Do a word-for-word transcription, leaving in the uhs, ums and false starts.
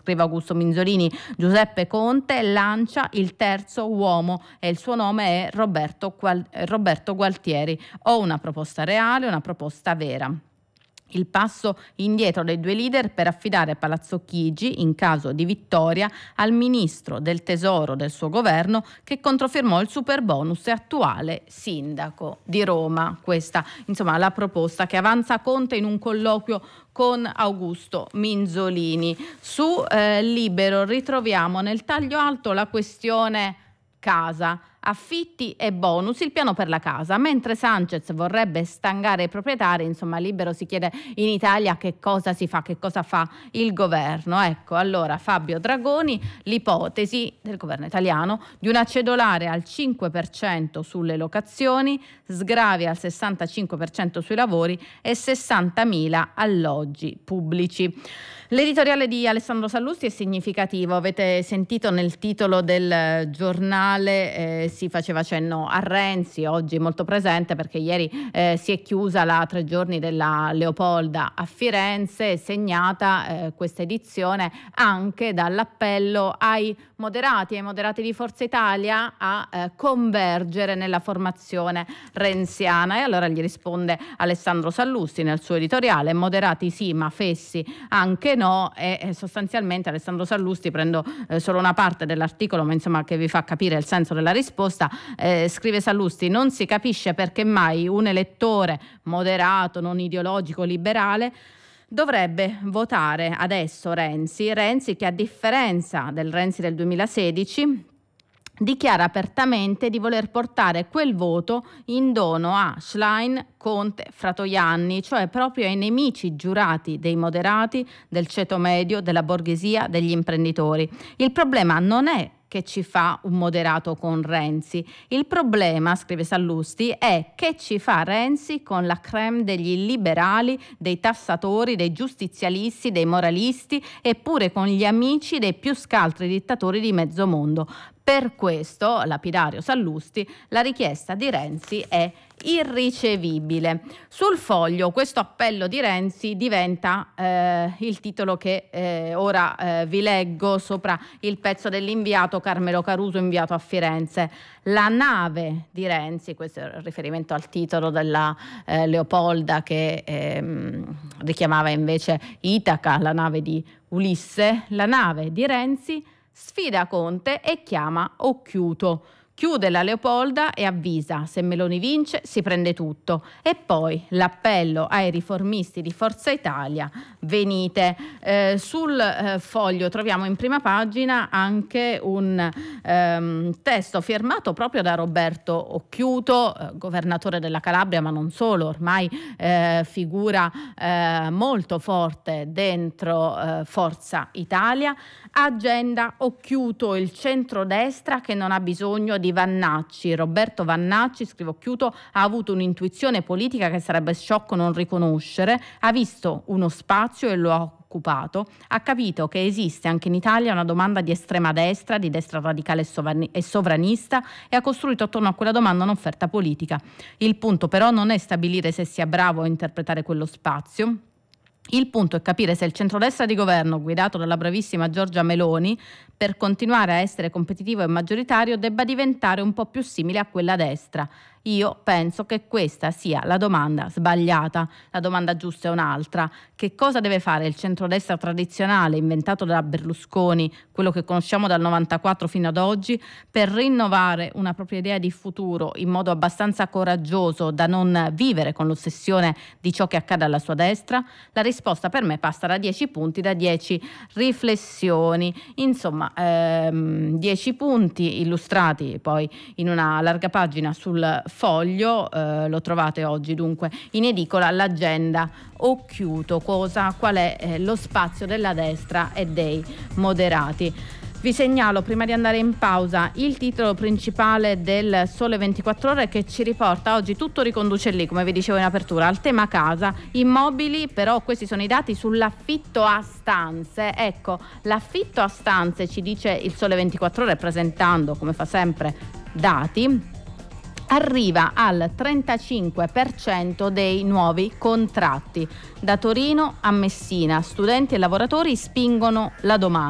scrive Augusto Minzolini. Giuseppe Conte lancia il terzo uomo e il suo nome è Roberto, Gual- Roberto Gualtieri. Ho una proposta reale, una proposta vera. Il passo indietro dei due leader per affidare Palazzo Chigi, in caso di vittoria, al ministro del tesoro del suo governo che controfirmò il superbonus e attuale sindaco di Roma. Questa, insomma, la proposta che avanza Conte in un colloquio con Augusto Minzolini. Su eh, Libero ritroviamo nel taglio alto la questione casa, affitti e bonus, il piano per la casa. Mentre Sanchez vorrebbe stangare i proprietari, insomma Libero si chiede in Italia che cosa si fa, che cosa fa il governo. Ecco, allora Fabio Dragoni, l'ipotesi del governo italiano di una cedolare al cinque per cento sulle locazioni, sgravi al sessantacinque per cento sui lavori e sessantamila alloggi pubblici. L'editoriale di Alessandro Sallusti è significativo, avete sentito nel titolo del giornale, eh, si faceva cenno a Renzi, oggi molto presente perché ieri eh, si è chiusa la tre giorni della Leopolda a Firenze, segnata eh, questa edizione anche dall'appello ai moderati, ai moderati di Forza Italia a eh, convergere nella formazione renziana. E allora gli risponde Alessandro Sallusti nel suo editoriale: moderati sì, ma fessi anche no. E, e sostanzialmente Alessandro Sallusti, prendo eh, solo una parte dell'articolo, ma insomma che vi fa capire il senso della risposta, eh, scrive Sallusti: non si capisce perché mai un elettore moderato, non ideologico, liberale dovrebbe votare adesso Renzi, Renzi che a differenza del Renzi del duemilasedici dichiara apertamente di voler portare quel voto in dono a Schlein, Conte, Fratoianni, cioè proprio ai nemici giurati dei moderati, del ceto medio, della borghesia, degli imprenditori. Il problema non è che ci fa un moderato con Renzi. Il problema, scrive Sallusti, è che ci fa Renzi con la crème degli liberali, dei tassatori, dei giustizialisti, dei moralisti e pure con gli amici dei più scaltri dittatori di mezzo mondo. Per questo, lapidario Sallusti, la richiesta di Renzi è irricevibile. Sul Foglio questo appello di Renzi diventa eh, il titolo che eh, ora eh, vi leggo sopra il pezzo dell'inviato Carmelo Caruso, inviato a Firenze. La nave di Renzi, questo è il riferimento al titolo della eh, Leopolda che eh, richiamava invece Itaca, la nave di Ulisse, la nave di Renzi sfida Conte e chiama Occhiuto. Chiude la Leopolda e avvisa: se Meloni vince si prende tutto. E poi l'appello ai riformisti di Forza Italia: venite. Eh, sul eh, Foglio troviamo in prima pagina anche un ehm, testo firmato proprio da Roberto Occhiuto, eh, governatore della Calabria, ma non solo, ormai eh, figura eh, molto forte dentro eh, Forza Italia. Agenda Occhiuto, il centrodestra che non ha bisogno di Vannacci. Roberto Vannacci, scrive Occhiuto, ha avuto un'intuizione politica che sarebbe sciocco non riconoscere, ha visto uno spazio e lo ha occupato, ha capito che esiste anche in Italia una domanda di estrema destra, di destra radicale e sovranista, e ha costruito attorno a quella domanda un'offerta politica. Il punto però non è stabilire se sia bravo a interpretare quello spazio. Il punto è capire se il centrodestra di governo, guidato dalla bravissima Giorgia Meloni, per continuare a essere competitivo e maggioritario, debba diventare un po' più simile a quella destra. Io penso che questa sia la domanda sbagliata. La domanda giusta è un'altra. Che cosa deve fare il centrodestra tradizionale, inventato da Berlusconi, quello che conosciamo dal novantaquattro fino ad oggi, per rinnovare una propria idea di futuro in modo abbastanza coraggioso da non vivere con l'ossessione di ciò che accade alla sua destra? La risposta per me passa da dieci punti, da dieci riflessioni. Insomma, ehm, dieci punti illustrati poi in una larga pagina sul Foglio, eh, lo trovate oggi dunque in edicola, l'agenda Occhiuto, cosa, qual è eh, lo spazio della destra e dei moderati. Vi segnalo, prima di andare in pausa, il titolo principale del Sole ventiquattro Ore che ci riporta oggi, tutto riconduce lì, come vi dicevo in apertura, al tema casa, immobili, però questi sono i dati sull'affitto a stanze. Ecco, l'affitto a stanze, ci dice il Sole ventiquattro Ore, presentando come fa sempre dati, arriva al trentacinque per cento dei nuovi contratti. Da Torino a Messina, studenti e lavoratori spingono la domanda.